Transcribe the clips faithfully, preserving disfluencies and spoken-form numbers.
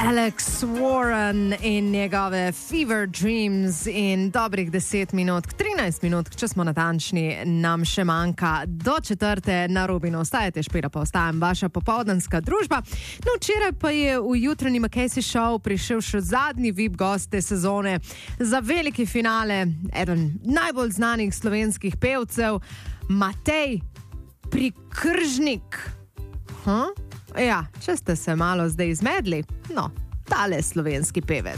Alex Warren in njegove Fever Dreams in dobrih deset minut, trinajst minut, če smo natančni, nam še manjka do četrte na Robinu. Ostajate, Špira pa ostajam, vaša popoldanska družba. No, včeraj pa je v jutranji Makejsi Show prišel še zadnji V I P gost te sezone za veliki finale, eden najbolj znanih slovenskih pevcev, Matej Prikržnik. Huh? Ja, če ste se malo zdaj izmedli, no, tale slovenski pevec.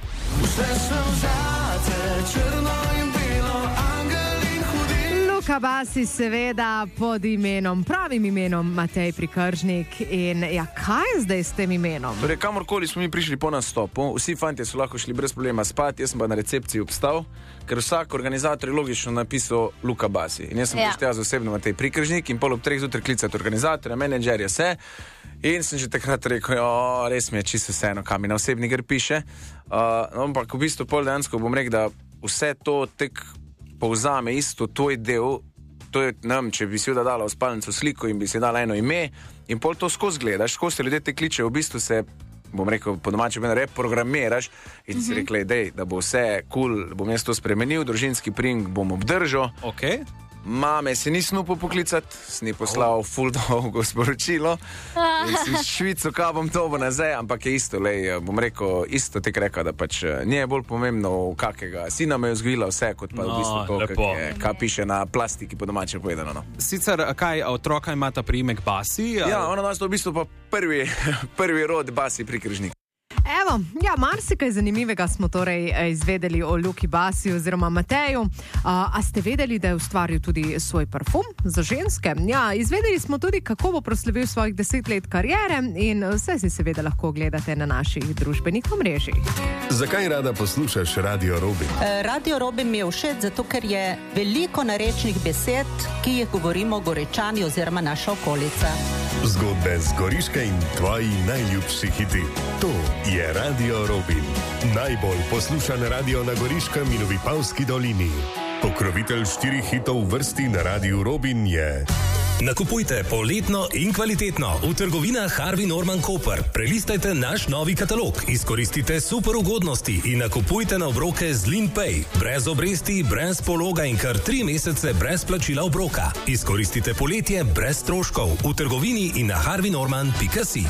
Vse sem zate, črno in belo, angel in hudi. Luka Basi seveda pod imenom, pravim imenom Matej Prikržnik. In ja, kaj je zdaj s tem imenom? Torej, kamorkoli smo mi prišli po nastopu, vsi fantje so lahko šli brez problema spat, jaz sem pa na recepciji obstal, ker vsak organizator je logično napisal Luka Basi. In jaz sem ja. prištel z osebno Matej Prikržnik in pol ob treh zjutraj klicati organizatorja, menedžerja, vse. In sem že takrat rekel, jo, res mi je čisto vseeno, kam mi na osebni gr piše. Uh, ampak v bistvu pol dejansko bom rekel, da vse to tek povzame isto tvoj del, to je, ne vem, če bi si jo dala v spalnico sliko in bi si dala eno ime in pol to skozi gledaš, skozi te ljudje te kličejo, v bistvu se, bom rekel, po domače meni reprogramiraš in si mm-hmm. rekli, dej, da bo vse cool, bom jaz to spremenil, družinski pring bom obdržal. Okay. Mame se nisem upal poklicati, sem ji poslal oh. ful dolgo sporočilo in si švico, kaj bom to bo nazaj, ampak je isto, lej, bom rekel, isto tek rekel, da pač nje je bolj pomembno, kakega sina me je vzgojila vse, kot pa no, v bistvu to, kak je, kaj piše na plastiki, po domače povedano. No. Sicer, kaj, otroka imata priimek Basi? Ja, ona nas to v bistvu pa prvi, prvi rod Basi Prikržnik. Evo, ja, marsikaj zanimivega smo torej izvedeli o Luki Basi oziroma Mateju. A, a ste vedeli, da je ustvaril tudi svoj parfum za ženske? Ja, izvedeli smo tudi, kako bo proslavil svojih deset let kariere in vse si seveda lahko gledate na naših družbenih omrežjih. Zakaj rada poslušaš Radio Robin? Radio Robin mi je všeč, zato ker je veliko narečnih besed, ki jih govorimo Goričani oziroma naša okolica. Zgodbe z Goriške in tvoji najljubši hiti. To je Radio Robin. Najbolj poslušan radio na Goriškem in v Vipavski dolini. Pokrovitelj štirih hitov v vrsti na Radiu Robin je... Nakupujte poletno in kvalitetno v trgovinah Harvey Norman Koper. Prelistajte naš novi katalog, izkoristite super ugodnosti in nakupujte na obroke z LeanPay. Brez obresti, brez pologa in kar tri mesece brez plačila obroka. Izkoristite poletje brez stroškov v trgovini in na harvey norman pika si.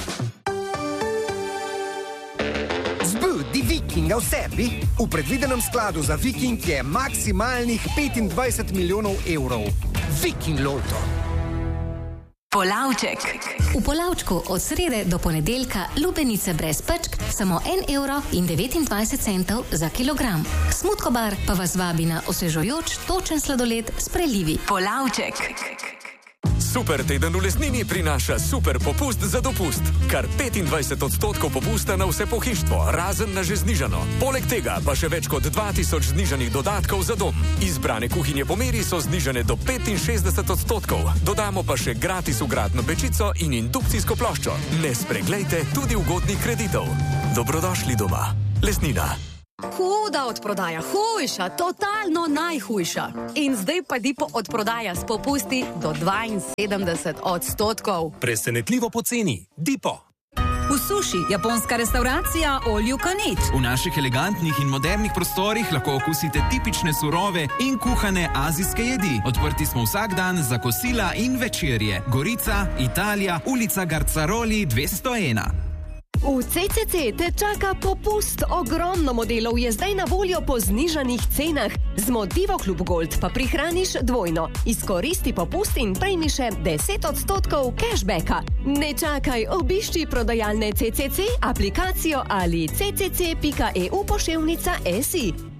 Zbudi Vikinga v sebi. V predvidenem skladu za Viking je maksimalnih petindvajset milijonov evrov. Viking Lotto. Polavček. V Polavčku od srede do ponedeljka lubenice brez pečk samo en evro in devetindvajset centov za kilogram. Smutkobar pa vas vabi na osvežujoč točen sladoled s prelivi. Polavček. Super teden v Lesnini prinaša super popust za dopust. Kar petindvajset odstotkov popusta na vse pohištvo, razen na že znižano. Poleg tega pa še več kot dva tisoč znižanih dodatkov za dom. Izbrane kuhinje po meri so znižane do petinšestdeset odstotkov. Dodamo pa še gratis vgradno pečico in indukcijsko ploščo. Ne spreglejte tudi ugodnih kreditov. Dobrodošli doma. Lesnina. Huda odprodaja, hujša, totalno najhujša. In zdaj pa Dipo odprodaja s popusti do dvainsedemdeset odstotkov. Presenetljivo poceni. Dipo. V Suši, japonska restauracija All You Can Eat. V naših elegantnih in modernih prostorih lahko okusite tipične surove in kuhane azijske jedi. Odprti smo vsak dan za kosila in večerje. Gorica, Italija, ulica Garcaroli dvesto ena. V C C C te čaka popust, ogromno modelov je zdaj na voljo po znižanih cenah. Z Motivo Klub Gold pa prihraniš dvojno. Izkoristi popust in prejmi še deset odstotkov cashbacka. Ne čakaj, obišči prodajalne C C C, aplikacijo ali c c c pika e u poševnica si.